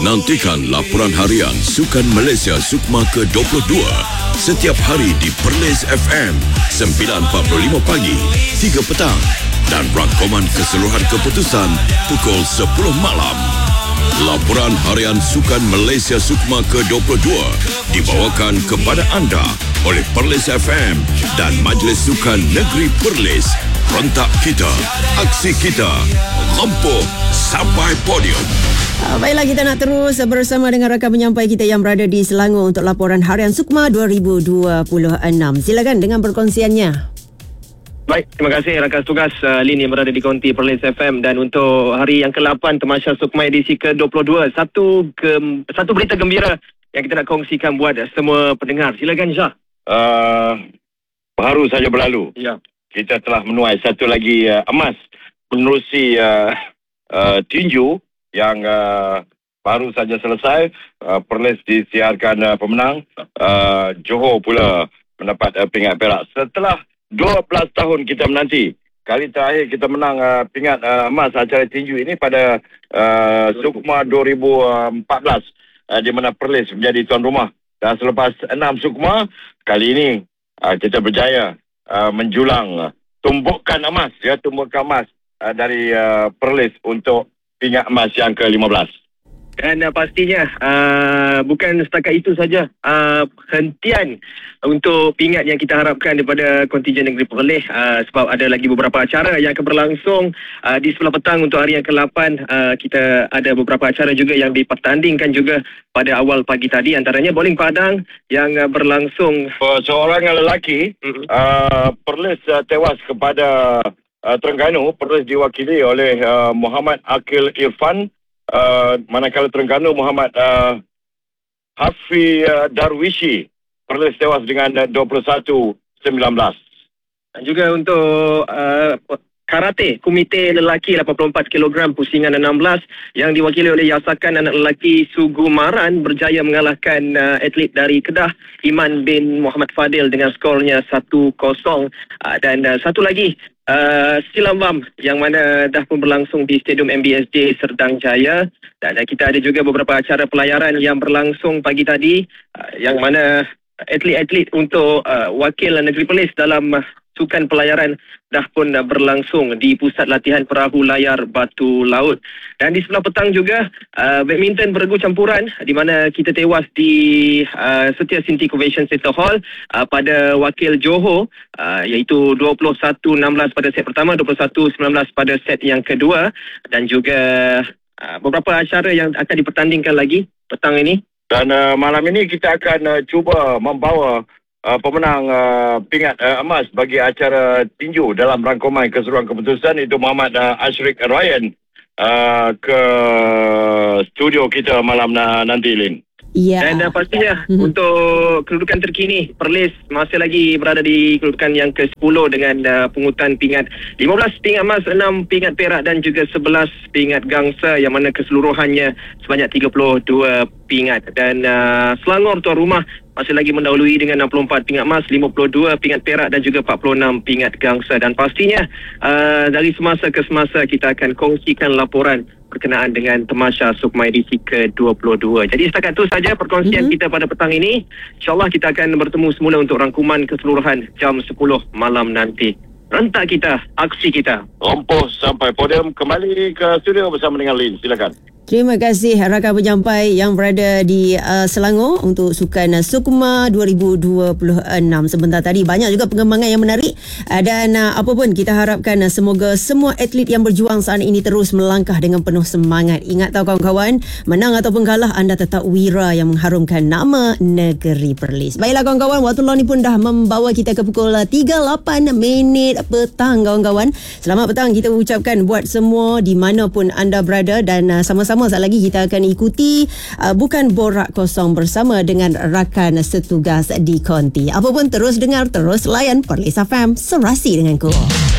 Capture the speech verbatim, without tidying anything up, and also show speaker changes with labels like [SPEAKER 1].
[SPEAKER 1] Nantikan laporan harian Sukan Malaysia Sukma ke dua puluh dua setiap hari di Perlis F M sembilan empat puluh lima pagi, tiga petang dan rangkuman keseluruhan keputusan pukul sepuluh malam. Laporan harian Sukan Malaysia Sukma ke dua puluh dua dibawakan kepada anda oleh Perlis F M dan Majlis Sukan Negeri Perlis. Rentak kita, aksi kita, rempuh sampai podium.
[SPEAKER 2] Uh, baiklah, kita nak terus bersama dengan rakan penyampai kita yang berada di Selangor untuk laporan harian Sukma dua ribu dua puluh enam. Silakan dengan perkongsiannya.
[SPEAKER 3] Baik, terima kasih rakan tugas uh, Lin yang berada di Konti Perlis F M. Dan untuk hari yang ke lapan Tamasya Sukma edisi ke dua puluh dua, satu ke, satu berita gembira yang kita nak kongsikan buat semua pendengar. Silakan Syah.
[SPEAKER 4] Uh, baru saja berlalu.
[SPEAKER 3] Ya.
[SPEAKER 4] Kita telah menuai satu lagi uh, emas menerusi uh, uh, tinju yang uh, baru saja selesai. Uh, Perlis disiarkan uh, pemenang. Uh, Johor pula mendapat uh, pingat perak. Setelah dua belas tahun kita menanti, kali terakhir kita menang uh, pingat uh, emas acara tinju ini pada uh, Sukma dua ribu empat belas, uh, di mana Perlis menjadi tuan rumah. Dan selepas enam Sukma, kali ini uh, kita berjaya Uh, menjulang uh, tumbukan emas, ya, tumbukan emas uh, dari uh, Perlis untuk pingat emas yang ke lima belas.
[SPEAKER 3] Dan uh, pastinya uh, bukan setakat itu saja, uh, hentian untuk pingat yang kita harapkan daripada kontingen negeri Perlis, uh, sebab ada lagi beberapa acara yang akan berlangsung uh, di sebelah petang. Untuk hari yang ke lapan, uh, kita ada beberapa acara juga yang dipertandingkan juga pada awal pagi tadi, antaranya bowling padang yang uh, berlangsung.
[SPEAKER 4] Seorang lelaki mm-hmm. uh, Perlis uh, tewas kepada uh, Terengganu. Perlis diwakili oleh uh, Muhammad Akil Irfan. Uh, manakala Terengganu Muhammad uh, Hafi uh, Darwishi. Perlis tewas dengan uh, dua puluh satu sembilan belas.
[SPEAKER 3] Dan juga untuk uh, karate, komite lelaki lapan puluh empat kilogram pusingan enam belas yang diwakili oleh Yasakan anak lelaki Sugumaran berjaya mengalahkan uh, atlet dari Kedah, Iman bin Muhammad Fadil, dengan skornya satu kosong. Uh, dan uh, satu lagi, Uh, silam bam yang mana dah pun berlangsung di Stadium M B S J Serdang Jaya. Dan uh, kita ada juga beberapa acara pelayaran yang berlangsung pagi tadi, uh, yang mana atlet-atlet untuk uh, wakil negeri Perlis dalam uh, sukan pelayaran dah pun uh, berlangsung di Pusat Latihan Perahu Layar Batu Laut. Dan di sebelah petang juga uh, badminton beregu campuran, di mana kita tewas di uh, Setia Sinti Convention Center Hall uh, pada wakil Johor, uh, iaitu dua puluh satu enam belas pada set pertama, dua puluh satu sembilan belas pada set yang kedua. Dan juga uh, beberapa acara yang akan dipertandingkan lagi petang ini.
[SPEAKER 4] Dan uh, malam ini kita akan uh, cuba membawa Uh, pemenang uh, pingat uh, emas bagi acara tinju dalam rangkuman keseluruhan keputusan, itu Muhammad uh, Ashrik Ryan, uh, ke studio kita malam na- nanti, Lin.
[SPEAKER 2] Ya.
[SPEAKER 3] Dan uh, pastinya mm-hmm. untuk kedudukan terkini, Perlis masih lagi berada di kedudukan yang ke sepuluh dengan uh, pungutan pingat lima belas pingat emas, enam pingat perak dan juga sebelas pingat gangsa, yang mana keseluruhannya sebanyak tiga puluh dua pingat. Dan uh, Selangor tuan rumah masih lagi mendahului dengan enam puluh empat pingat emas, lima puluh dua pingat perak dan juga empat puluh enam pingat gangsa. Dan pastinya uh, dari semasa ke semasa kita akan kongsikan laporan berkenaan dengan Tamasya Sukma edisi ke dua puluh dua. Jadi setakat itu saja perkongsian mm-hmm. kita pada petang ini. InsyaAllah kita akan bertemu semula untuk rangkuman keseluruhan jam sepuluh malam nanti. Rentak kita, aksi kita.
[SPEAKER 4] Rompoh sampai podium. Kembali ke studio bersama dengan Lin. Silakan.
[SPEAKER 2] Terima kasih rakan penyampai yang berada di uh, Selangor untuk Sukan uh, Sukma dua ribu dua puluh enam sebentar tadi. Banyak juga pengembangan yang menarik, uh, dan uh, apa pun kita harapkan uh, semoga semua atlet yang berjuang saat ini terus melangkah dengan penuh semangat. Ingat tahu kawan-kawan, menang ataupun kalah anda tetap wira yang mengharumkan nama negeri Perlis. Baiklah kawan-kawan, waktu law ni pun dah membawa kita ke pukul tiga puluh lapan minit petang kawan-kawan. Selamat petang kita ucapkan buat semua di mana pun anda berada, dan uh, sama-sama Sama saat lagi kita akan ikuti uh, Bukan Borak Kosong bersama dengan rakan setugas di Konti. Apapun terus dengar, terus layan Perlis F M, serasi denganku.